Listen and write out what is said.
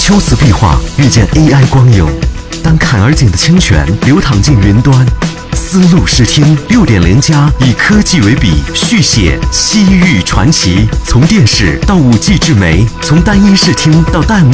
修辞壁画遇见 AI 光影，当坎儿井的清泉流淌进云端。丝路视听6.0+以科技为笔，续写西域传奇。从电视到5G智媒，从单一视听到弹幕